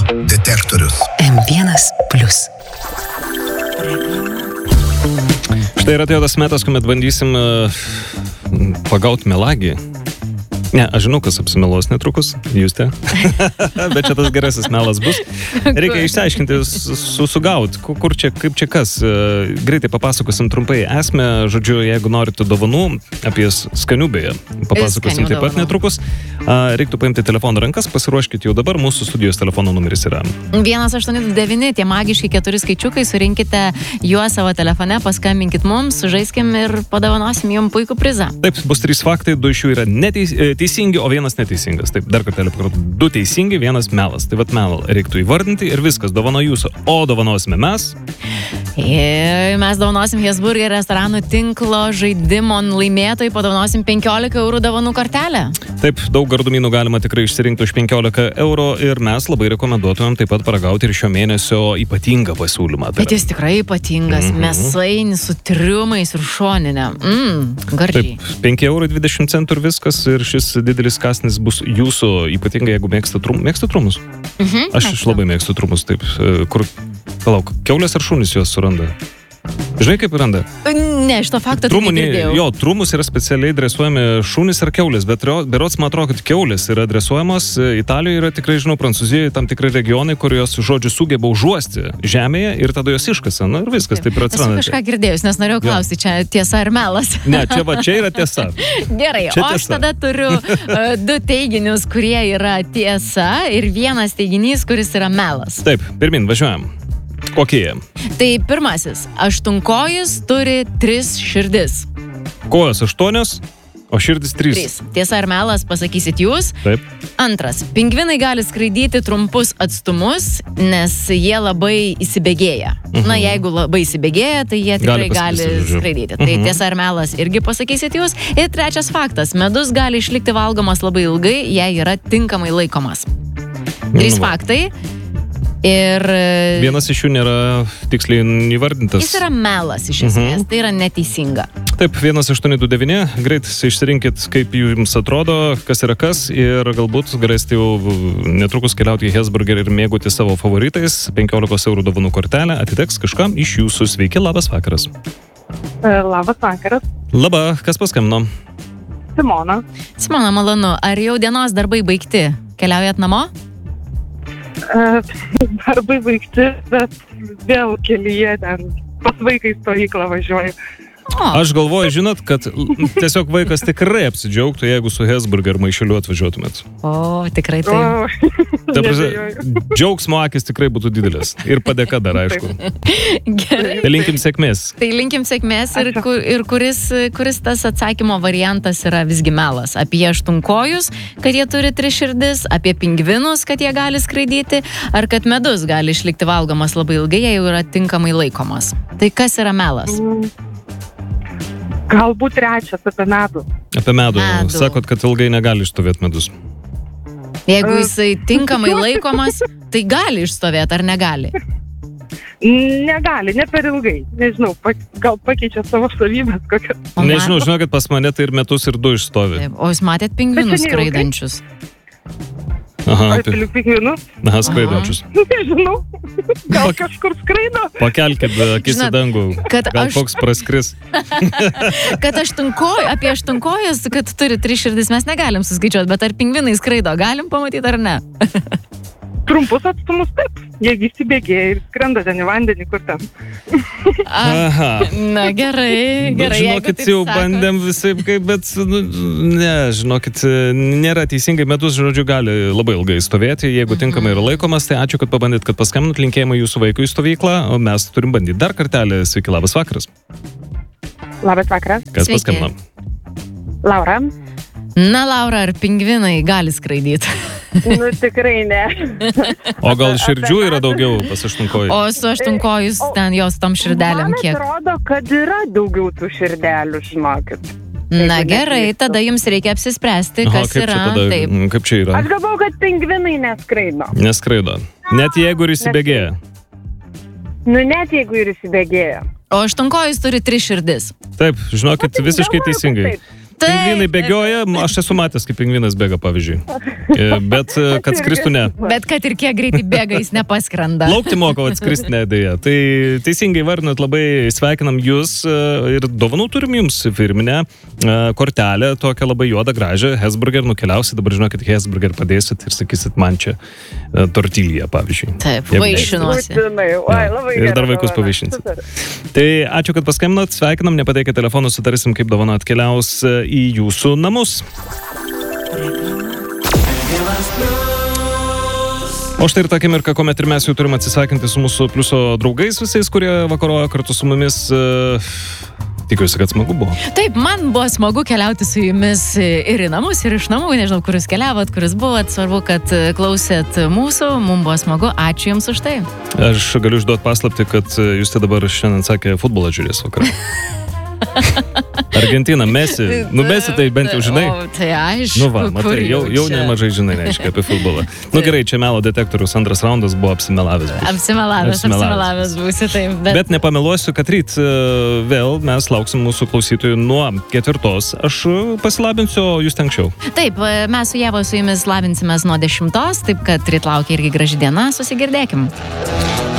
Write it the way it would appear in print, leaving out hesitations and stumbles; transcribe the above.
Detektorius. M1+. Štai yra atėjo tas metas, kuomet bandysim pagauti melagį. Ne, aš žinau, kas apsimelos netrukus, Justė. Bet čia tas gerasis melas bus. Reikia išsiaiškinti, sugauti, kur čia, kaip čia kas. Greitai papasakosim trumpai esmę. Žodžiu, jeigu norite dovanų, apie skanių beje, papasakosim taip pat netrukus. Reiktų paimti telefoną rankas, pasiruoškite jau dabar, mūsų studijos telefono numeris yra 189, tie magiški 4 skaičiukai, surinkite juos savo telefone, paskambinkit mums, sužaiskim ir padovanosim jums puikų prizą. Taip, bus 3 faktai, 2 iš jų yra teisingi, o 1 neteisingas. Taip, dar kartelį pakartosiu, 2 teisingi, 1 melas. Tai vat melą reiktų įvardinti ir viskas, dovano jūsų. O dovanosime mes. Mes dovanosim Hesburger restoranų tinklo žaidimo laimėtojai, padovanosim 15 eurų dovanų kortelę. Taip, daug gardumynų galima tikrai išsirinkti už 15 eurų ir mes labai rekomenduotumėm taip pat paragauti ir šio mėnesio ypatingą pasiūlymą. Bet jis tikrai ypatingas, mėsainis su triumais ir šoninė. Gardžiai. Taip, 5 eurų 20 centų ir viskas, ir šis didelis kąsnis bus jūsų, ypatingai jeigu mėgstate trumus. Aš labai mėgstu trumus, taip, kur, palauk, kiaulės ar šunys juos suranda? Žinai, kaip randa? Ne, šito fakto tai negirdėjau. Jo, trumus yra specialiai dresuojami šunys ar kiaulės, bet berods man atrodo, kad kiaulės yra dresuojamos. Italijoje yra tikrai, žinau, Prancūzijoje tam tikrai regionai, kur jos, žodžiu, sugeba užuosti žemėje ir tada jos iškasa. Na ir viskas, taip ir atsiranda. Esu kažką girdėjus, nes norėjau klausti, čia tiesa ar melas? Ne, čia yra tiesa. Gerai, čia o aš tada turiu 2 teiginius, kurie yra tiesa ir 1 teiginys, kuris yra melas. Taip, pirmin, važiuojam. Kokie? Tai pirmasis, aštunkojis turi 3 širdis. Kojos 8, o širdis 3. Tiesa ar melas, pasakysit jūs. Taip. Antras, pingvinai gali skraidyti trumpus atstumus, nes jie labai įsibėgėja. Na, jeigu labai įsibėgėja, tai jie tikrai gali skraidyti. Tai tiesa ar melas irgi pasakysit jūs. Ir trečias faktas, medus gali išlikti valgomas labai ilgai, jei yra tinkamai laikomas. 3 faktai. Ir 1 iš jų nėra tiksliai įvardintas. Jis yra melas iš esmės, tai yra neteisinga. Taip, 1829, greit išsirinkit, kaip jums atrodo, kas yra kas, ir galbūt galėsite jau netrukus keliauti į Hesburger ir mėgauti savo favoritais. 15 eurų dovanų kortelę atiteks kažkam iš jūsų. Sveiki, labas vakaras. Labas vakaras. Labą, kas paskambino? Simona. Simona, malonu. Ar jau dienos darbai baigti? Keliaujat namo? Darbai baigti, bet vėl kelyje ten pas vaikai stovyklą važiuoju. Aš galvoju, žinot, kad tiesiog vaikas tikrai apsidžiaugtų, jeigu su Hesburger maišeliu atvažiuotumėt. O, tikrai taip. Džiaugsmo akis tikrai būtų didelis. Ir padėka dar, aišku. Gerai. Tai linkim sėkmės. Tai linkim sėkmės ir kuris tas atsakymo variantas yra visgi melas. Apie aštunkojus, kad jie turi 3 širdis, apie pingvinus, kad jie gali skraidyti, ar kad medus gali išlikti valgomas labai ilgai, jei jau yra tinkamai laikomas. Tai kas yra melas? Galbūt trečias apie medų. Apie medų. Sakot, kad ilgai negali išstovėti medus. Jeigu jisai tinkamai laikomas, tai gali išstovėti ar negali? Negali, ne per ilgai. Nežinau, gal pakeičia savo savybės kokias. Nežinau, žinokit, pas mane tai ir metus ir 2 išstovi. Taip, o jūs matėt pingvinus skraidančius? Aha, pingvinus? Aha, skraidančius. Nežinau, gal kažkur skraido? Pakelkit akis į dangų, gal koks praskris. Kad apie aštunkojas, kad turi 3 širdis, mes negalim suskaičiuoti, bet ar pingvinai skraido, galim pamatyti ar ne? Trumpus atstumus taip, jeigu įsibėgėja ir skrenda ten į vandenį, kur ten. Aha. Na gerai, bet žinokit, jau bandėm visai kaip, bet ne, žinokit, nėra teisingai, medus, žodžiu, gali labai ilgai stovėti, jeigu tinkamai yra laikomas, tai ačiū, kad pabandėt, kad paskambinot, linkėjimai jūsų vaikui į stovyklą, o mes turim bandyti dar kartelį. Sveiki, labas vakaras. Labas vakaras. Kas paskambino? Laura. Na, Laura, ar pingvinai gali skraidyti? Nu, tikrai ne. O gal širdžių yra daugiau pas aštunkojų? O su aštunkojus ten jos tom širdelėm kiek? Man atrodo, kad yra daugiau tų širdelių, žinokit. Na gerai, tada jums reikia apsispręsti, kas yra. Taip. Kaip čia yra? Aš galvau, kad pingvinai neskraido. Neskraido. Net jeigu ir įsibėgėja. Nu, net jeigu ir įsibėgėja. O aštunkojus turi 3 širdis. Taip, žinokit, visiškai teisingai. pingvinai bėgioja, aš esu matęs, kaip pingvinas bėga, pavyzdžiui. Bet kad skristų ne. Bet kad ir kiek greitai bėga, jis nepaskrenda. Laukti mokau, atskristi ne, dėja. Tai teisingai vardinat, labai sveikinam jūs ir dovanų turim jums firminę kortelę, tokią labai juodą, gražią. Hesburger nukeliausit, dabar žinokit, Hesburger padėsit ir sakysit man čia tortilija, pavyzdžiui. Taip, vaišinuosi. Ir dar vaikus pavaišinsit. Tai ačiū, kad paskambinot, sveikinam, nepateikit telefonų, sutarsim, kaip dovana atkeliaus į jūsų namus. O štai ir ta akimirka, kuomet ir mes jau turim atsisveikinti su mūsų pliuso draugais visais, kurie vakaroja kartu su mumis. Tikiuosi, kad smagu buvo. Taip, man buvo smagu keliauti su jumis ir į namus, ir iš namų. Nežinau, kur jūs keliavot, kur jūs buvot. Svarbu, kad klausėt mūsų. Mums buvo smagu. Ačiū jums už tai. Aš galiu išduoti paslaptį, kad jūs tai dabar šiandien sakė, futbolą žiūrės vakarą. Argentina, Messi. Nu, Messi tai bent jau žinai. O, tai aišku. Nu va, matai, jau nemažai žinai, reiškia, apie futbolą. Nu gerai, čia melo detektorius, antras raundas buvo apsimelavęs. Apsimelavęs būsi, taip. Bet nepameluosiu, kad ryt vėl mes lauksim mūsų klausytojų nuo 4. Aš pasilabinsiu, o jūs anksčiau. Taip, mes su Ieva su jumis labinsimės nuo 10, taip kad ryt laukia irgi graži diena, susigirdėkim.